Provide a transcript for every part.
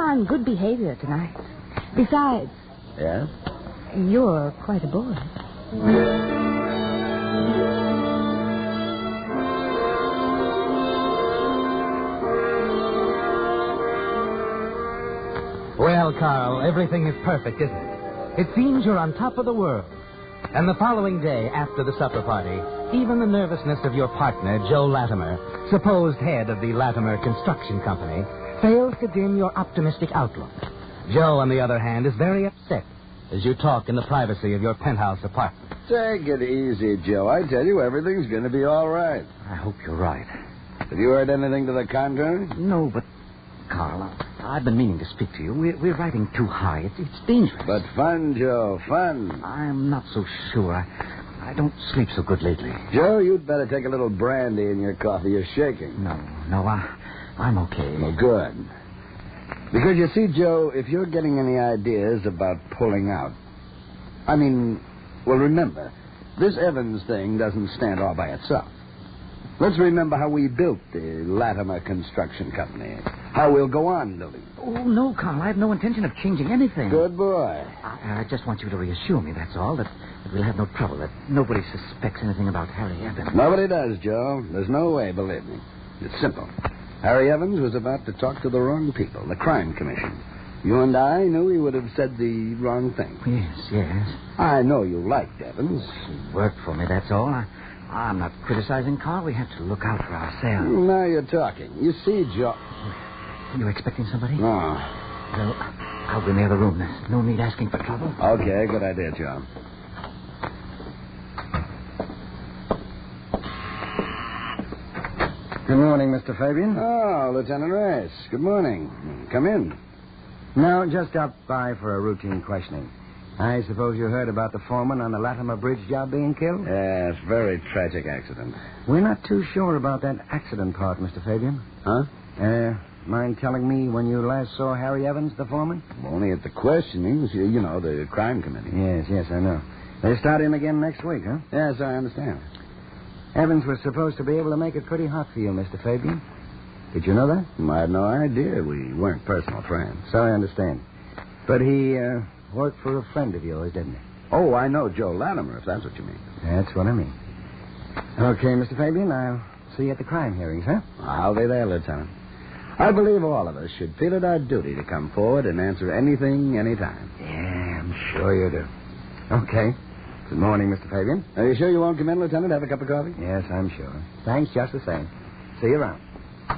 on good behavior tonight. Besides... Yes? You're quite a boy. Well, Carl, everything is perfect, isn't it? It seems you're on top of the world. And the following day, after the supper party, even the nervousness of your partner, Joe Latimer, supposed head of the Latimer Construction Company, fails to dim your optimistic outlook. Joe, on the other hand, is very upset as you talk in the privacy of your penthouse apartment. Take it easy, Joe. I tell you, everything's going to be all right. I hope you're right. Have you heard anything to the contrary? No, but, Carl, I've been meaning to speak to you. We're riding too high. It's dangerous. But fun, Joe, fun. I'm not so sure. I don't sleep so good lately. Joe, you'd better take a little brandy in your coffee. You're shaking. No, I'm okay. Well, good. Because, you see, Joe, if you're getting any ideas about pulling out... remember, this Evans thing doesn't stand all by itself. Let's remember how we built the Latimer Construction Company. How we'll go on building. Oh, no, Carl. I have no intention of changing anything. Good boy. I just want you to reassure me, that's all, that we'll have no trouble, that nobody suspects anything about Harry Evans. Nobody does, Joe. There's no way, believe me. It's simple. Harry Evans was about to talk to the wrong people, the Crime Commission. You and I knew he would have said the wrong thing. Yes. I know you liked Evans. He worked for me, that's all. I'm not criticizing Carl. We have to look out for ourselves. Now you're talking. You see, Joe... You expecting somebody? No. Well, I'll go in the other room. There's no need asking for trouble. Okay, good idea, Joe. Good morning, Mr. Fabian. Oh, Lieutenant Rice. Good morning. Come in. No, just stopped by for a routine questioning. I suppose you heard about the foreman on the Latimer Bridge job being killed? Yes, very tragic accident. We're not too sure about that accident part, Mr. Fabian. Huh? Mind telling me when you last saw Harry Evans, the foreman? Only at the questionings, you know, the crime committee. Yes, I know. They start in again next week, huh? Yes, I understand. Evans was supposed to be able to make it pretty hot for you, Mr. Fabian. Did you know that? I had no idea. We weren't personal friends. So I understand. But he worked for a friend of yours, didn't he? Oh, I know Joe Latimer, if that's what you mean. That's what I mean. Okay, Mr. Fabian, I'll see you at the crime hearings, huh? I'll be there, Lieutenant. I believe all of us should feel it our duty to come forward and answer anything, anytime. Yeah, I'm sure you do. Okay. Good morning, Mr. Fabian. Are you sure you won't come in, Lieutenant? Have a cup of coffee? Yes, I'm sure. Thanks just the same. See you around.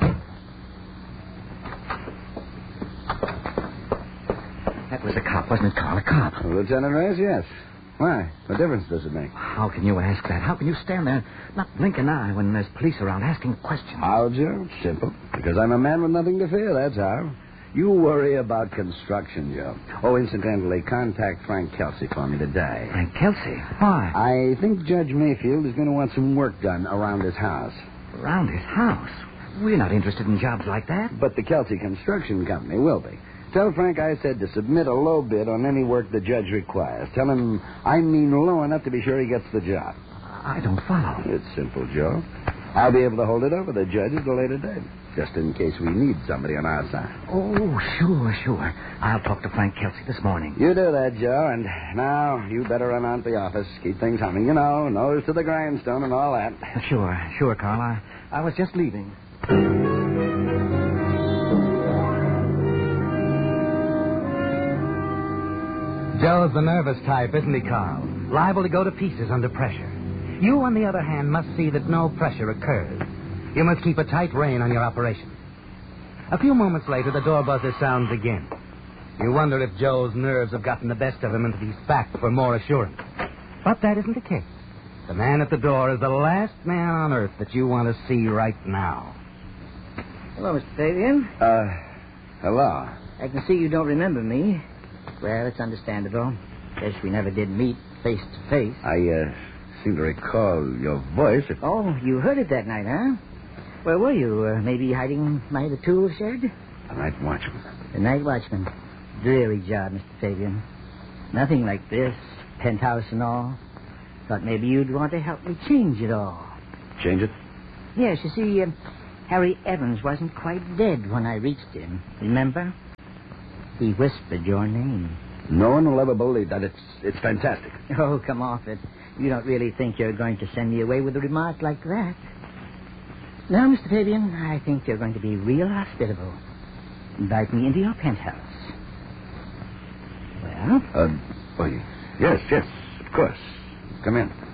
That was a cop, wasn't it, Carl? A cop. Well, Lieutenant Reyes, yes. Why? What difference does it make? How can you ask that? How can you stand there, not blink an eye when there's police around asking questions? How, Joe? Simple. Because I'm a man with nothing to fear, that's how. You worry about construction, Joe. Oh, incidentally, contact Frank Kelsey for me today. Frank Kelsey? Why? I think Judge Mayfield is going to want some work done around his house. Around his house? We're not interested in jobs like that. But the Kelsey Construction Company will be. Tell Frank I said to submit a low bid on any work the judge requires. Tell him I mean low enough to be sure he gets the job. I don't follow. It's simple, Joe. I'll be able to hold it over the judge at a later date, just in case we need somebody on our side. Oh, sure. I'll talk to Frank Kelsey this morning. You do that, Joe, and now you better run on to the office. Keep things humming, you know, nose to the grindstone and all that. Sure, Carl. I was just leaving. Joe's the nervous type, isn't he, Carl? Liable to go to pieces under pressure. You, on the other hand, must see that no pressure occurs. You must keep a tight rein on your operation. A few moments later, the door buzzer sounds again. You wonder if Joe's nerves have gotten the best of him and if he's back for more assurance. But that isn't the case. The man at the door is the last man on earth that you want to see right now. Hello, Mr. Fabian. Hello. I can see you don't remember me. Well, it's understandable. Guess we never did meet face to face. I seem to recall your voice. Oh, you heard it that night, huh? Where were you? Maybe hiding by the tool shed? The night watchman. The night watchman. Dreary job, Mr. Fabian. Nothing like this. Penthouse and all. Thought maybe you'd want to help me change it all. Change it? Yes, you see, Harry Evans wasn't quite dead when I reached him. Remember? He whispered your name. No one will ever believe that. It's fantastic. Oh, come off it. You don't really think you're going to send me away with a remark like that. Now, Mr. Fabian, I think you're going to be real hospitable. Invite me into your penthouse. Well? Yes, of course. Come in.